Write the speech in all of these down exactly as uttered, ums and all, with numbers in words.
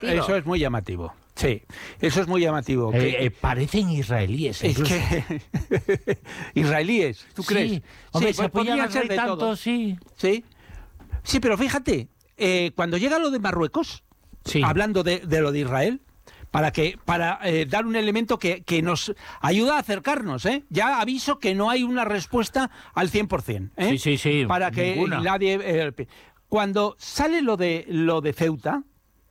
eso es muy llamativo. Sí, eso es muy llamativo. Eh, que, eh, parecen israelíes. Es que israelíes, ¿tú sí. crees? Hombre, sí, se pues podrían ser de tanto, todo. sí. Sí, sí, pero fíjate, eh, cuando llega lo de Marruecos, sí. hablando de, de lo de Israel, para que para eh, dar un elemento que, que nos ayuda a acercarnos, ¿eh? Ya aviso que no hay una respuesta al cien por ciento, ¿eh? Sí, sí, sí. Para que ninguna. nadie... Eh, cuando sale lo de lo de Ceuta,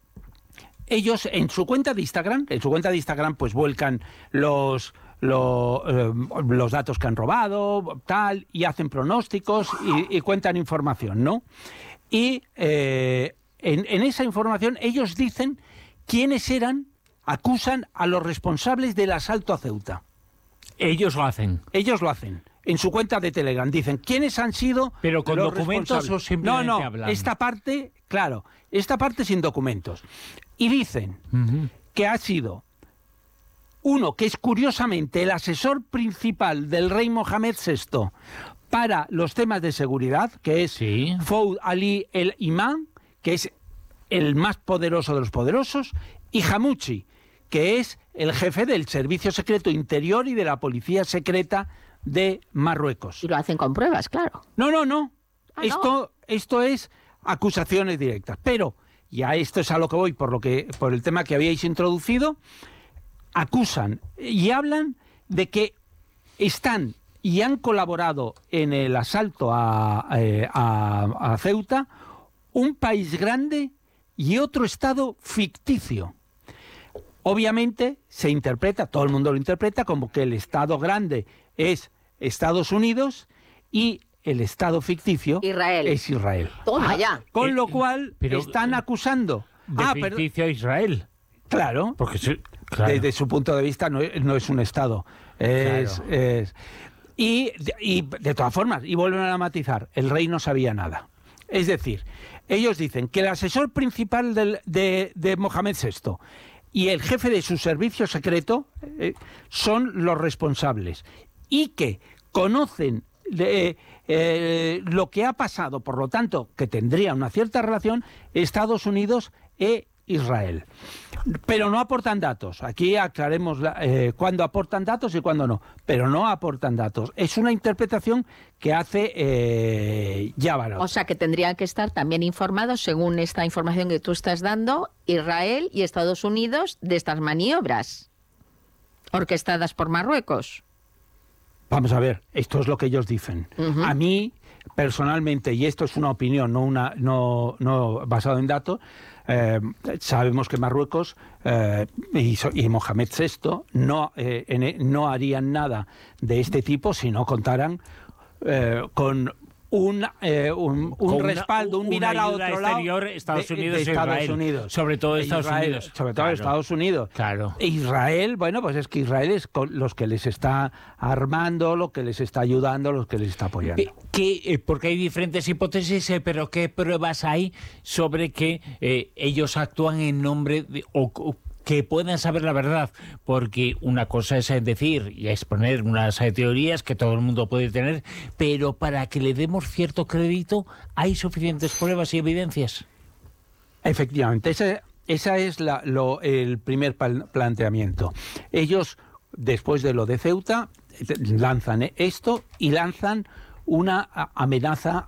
ellos en su cuenta de Instagram, en su cuenta de Instagram, pues vuelcan los... Lo, eh, los datos que han robado, tal, y hacen pronósticos y, y cuentan información, ¿no? Y eh, en, en esa información ellos dicen quiénes eran, acusan a los responsables del asalto a Ceuta. Ellos lo hacen. Ellos lo hacen. En su cuenta de Telegram dicen quiénes han sido. ¿Pero con los documentos o simplemente no, no, hablan? esta parte, claro, esta parte sin documentos. Y dicen uh-huh. que ha sido uno que es curiosamente el asesor principal del rey Mohamed sexto para los temas de seguridad, que es sí. Fouad Ali el Imam, que es el más poderoso de los poderosos, y Hamouchi, que es el jefe del Servicio Secreto Interior y de la Policía Secreta de Marruecos. Y lo hacen con pruebas, claro. No, no, no. Ah, esto, no. esto es acusaciones directas. Pero, ya esto es a lo que voy por lo que, por el tema que habíais introducido, acusan y hablan de que están y han colaborado en el asalto a, a, a Ceuta un país grande y otro estado ficticio. Obviamente se interpreta, todo el mundo lo interpreta como que el estado grande es Estados Unidos y el estado ficticio Israel. es Israel. Toma ya. Con Eh, lo cual pero, están acusando de ah, ficticio a Israel. Claro, porque sí, claro. desde su punto de vista no es, no es un estado. Es, claro. es, y, y de todas formas, y vuelven a matizar, el rey no sabía nada. Es decir, ellos dicen que el asesor principal del, de, de Mohamed sexto y el jefe de su servicio secreto eh, son los responsables y que conocen de, eh, lo que ha pasado, por lo tanto, que tendría una cierta relación Estados Unidos e Israel. Pero no aportan datos. Aquí aclaremos la, eh, cuándo aportan datos y cuándo no. Pero no aportan datos. Es una interpretación que hace eh, Yabarot. O sea, que tendrían que estar también informados, según esta información que tú estás dando, Israel y Estados Unidos de estas maniobras orquestadas por Marruecos. Vamos a ver, esto es lo que ellos dicen. Uh-huh. A mí, personalmente, y esto es una opinión, no una no, no basado en datos, eh, sabemos que Marruecos eh, y, y Mohamed sexto no, eh, en, no harían nada de este tipo si no contaran eh, con un, eh, un, un una, respaldo, un mirar a otro exterior, lado Estados de, Unidos de y Estados Israel. Unidos. Sobre todo Estados Israel, Unidos. Sobre todo claro. Estados Unidos. Claro. Israel, bueno, pues es que Israel es con los que les está armando, lo que les está ayudando, los que les está apoyando. ¿Qué, qué, porque hay diferentes hipótesis, eh, pero ¿qué pruebas hay sobre que eh, ellos actúan en nombre de... O, o, que puedan saber la verdad, porque una cosa es decir y exponer unas teorías que todo el mundo puede tener, pero para que le demos cierto crédito, ¿hay suficientes pruebas y evidencias? Efectivamente, ese, esa es la, lo, el primer planteamiento. Ellos, después de lo de Ceuta, lanzan esto y lanzan una amenaza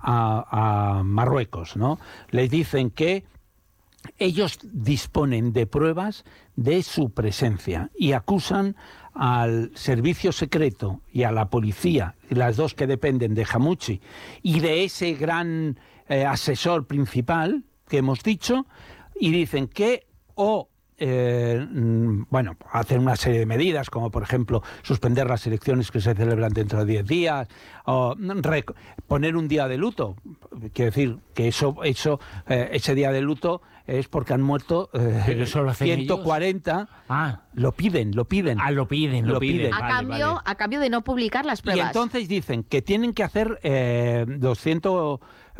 a, a Marruecos, ¿no? Les dicen que ellos disponen de pruebas de su presencia y acusan al servicio secreto y a la policía, las dos que dependen de Hamouchi, y de ese gran eh, asesor principal que hemos dicho, y dicen que o Eh, bueno, hacer una serie de medidas, como por ejemplo suspender las elecciones que se celebran dentro de diez días, o rec- poner un día de luto. Quiero decir que eso, eso eh, ese día de luto es porque han muerto eh, ciento cuarenta. Ah. Lo piden, lo piden. Ah, lo piden, lo, lo piden. piden. A, vale, cambio, vale. a cambio de no publicar las pruebas. Y entonces dicen que tienen que hacer eh, doscientos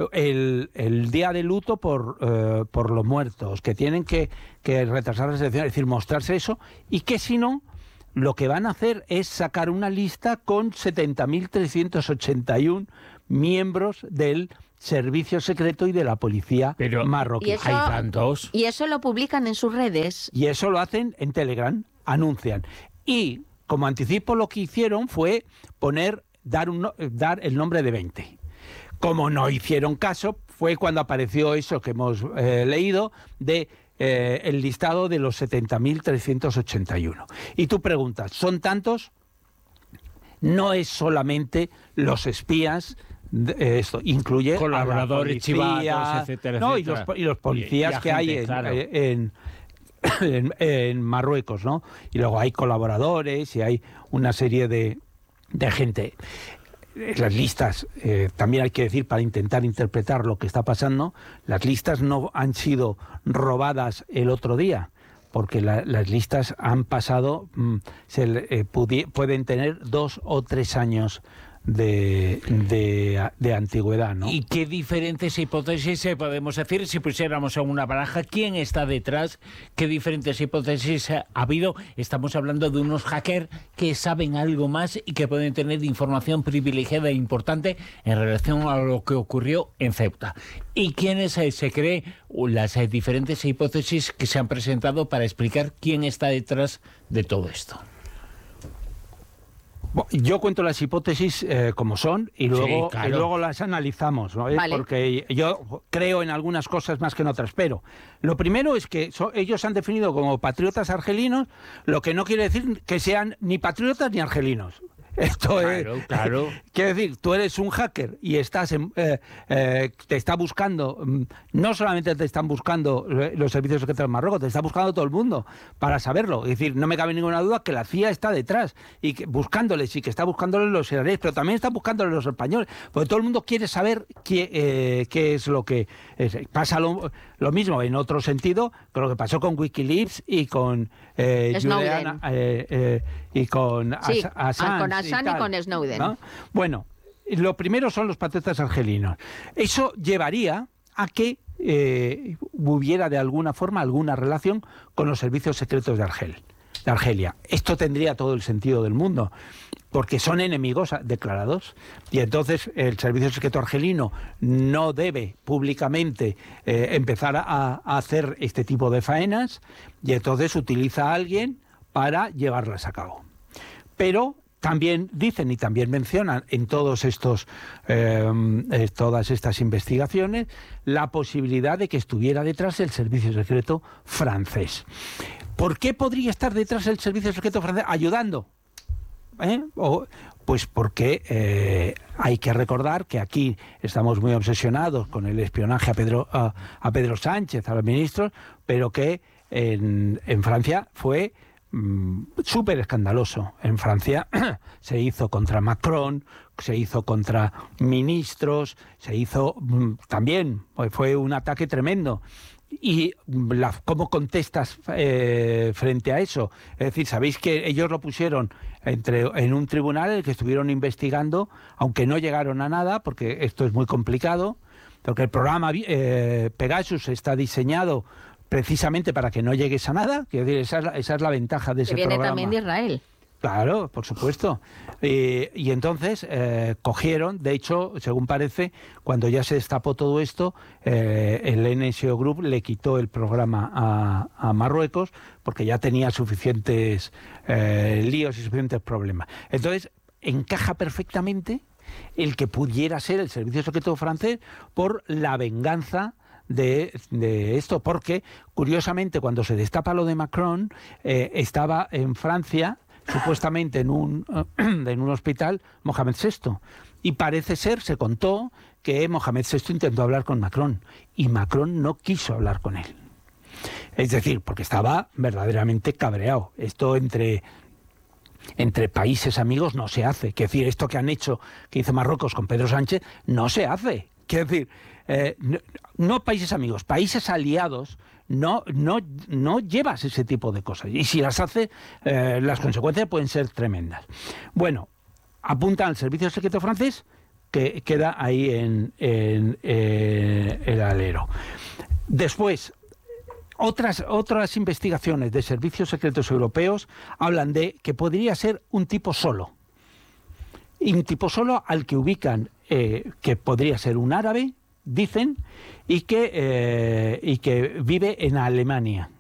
el, el día de luto por, eh, por los muertos, que tienen que, que retrasar las elecciones, es decir, mostrarse eso, y que si no, lo que van a hacer es sacar una lista con setenta mil trescientos ochenta y uno miembros del servicio secreto y de la policía Pero, marroquí. ¿y eso, Hay tantos. y eso lo publican en sus redes? Y eso lo hacen en Telegram, anuncian. Y como anticipo lo que hicieron fue poner, dar, un, dar el nombre de veinte. Como no hicieron caso, fue cuando apareció eso que hemos eh, leído de eh, el listado de los setenta mil trescientos ochenta y uno. Y tú preguntas, ¿son tantos? No es solamente los espías, eh, esto incluye colaboradores, chivatos, etcétera, no, etcétera. Y, los, y los policías Y- y que hay agentes, en, claro. en, en, en Marruecos, ¿no? Y luego hay colaboradores y hay una serie de, de gente. Las listas, eh, también hay que decir, para intentar interpretar lo que está pasando, las listas no han sido robadas el otro día, porque la, las listas han pasado, mmm, se, eh, pudi- pueden tener dos o tres años de, de, de antigüedad, ¿no? ¿Y qué diferentes hipótesis eh, podemos decir si pusiéramos en una baraja quién está detrás? ¿Qué diferentes hipótesis ha habido? Estamos hablando de unos hackers que saben algo más y que pueden tener información privilegiada e importante en relación a lo que ocurrió en Ceuta. ¿Y quiénes eh, se cree las eh, diferentes hipótesis que se han presentado para explicar quién está detrás de todo esto? Yo cuento las hipótesis eh, como son y luego, Sí, claro. y luego las analizamos, ¿no? Vale. Porque yo creo en algunas cosas más que en otras. Pero lo primero es que so, ellos han definido como patriotas argelinos, lo que no quiere decir que sean ni patriotas ni argelinos. Esto Claro, es, claro. Quiero decir, tú eres un hacker y estás en, eh, eh, te está buscando, mm, no solamente te están buscando eh, los servicios secretos de Marruecos, te está buscando todo el mundo para saberlo. Es decir, no me cabe ninguna duda que la C I A está detrás y que, buscándoles y que está buscándoles los israelíes, pero también está buscándoles los españoles, porque todo el mundo quiere saber qué, eh, qué es lo que es. Pasa lo, lo mismo en otro sentido que lo que pasó con Wikileaks y con eh, Snowden. Julian, eh, eh, y con Sí, Asa- Assange con Assange y tal, con Snowden. ¿no? Bueno, lo primero son los patriotas argelinos. Eso llevaría a que eh, hubiera de alguna forma alguna relación con los servicios secretos de Argel, de Argelia. Esto tendría todo el sentido del mundo, porque son enemigos declarados y entonces el servicio secreto argelino no debe públicamente eh, empezar a, a hacer este tipo de faenas y entonces utiliza a alguien para llevarlas a cabo. Pero también dicen y también mencionan en todos estos eh, eh, todas estas investigaciones la posibilidad de que estuviera detrás el servicio secreto francés. ¿Por qué podría estar detrás el servicio secreto francés ayudando? ¿Eh? O, pues porque eh, hay que recordar que aquí estamos muy obsesionados con el espionaje a Pedro, a, a Pedro Sánchez, a los ministros, pero que en, en Francia fue súper escandaloso. En Francia se hizo contra Macron, se hizo contra ministros, se hizo también, fue un ataque tremendo. ¿Y la, cómo contestas eh, frente a eso? Es decir, sabéis que ellos lo pusieron entre, en un tribunal en el que estuvieron investigando, aunque no llegaron a nada, porque esto es muy complicado, porque el programa eh, Pegasus está diseñado precisamente para que no llegues a nada. Quiero decir, esa es la, esa es la ventaja de ese que viene programa. también de Israel. Claro, por supuesto. Eh, y entonces eh, cogieron, de hecho, según parece, cuando ya se destapó todo esto, eh, el N S O Group le quitó el programa a, a Marruecos porque ya tenía suficientes eh, líos y suficientes problemas. Entonces, encaja perfectamente el que pudiera ser el servicio secreto francés por la venganza De, de esto, porque curiosamente cuando se destapa lo de Macron eh, estaba en Francia supuestamente en un en un hospital Mohamed sexto y parece ser, se contó que Mohamed sexto intentó hablar con Macron y Macron no quiso hablar con él, es decir, porque estaba verdaderamente cabreado. Esto entre entre países amigos no se hace, quiero decir, esto que han hecho, que hizo Marruecos con Pedro Sánchez, no se hace, quiero decir, Eh, no, no países amigos, países aliados, no, no, no llevas ese tipo de cosas. Y si las hace, eh, las consecuencias pueden ser tremendas. Bueno, apunta al servicio secreto francés, que queda ahí en, en, en el alero. Después, otras, otras investigaciones de servicios secretos europeos hablan de que podría ser un tipo solo. Y un tipo solo al que ubican eh, que podría ser un árabe, dicen, y que, eh, y que vive en Alemania.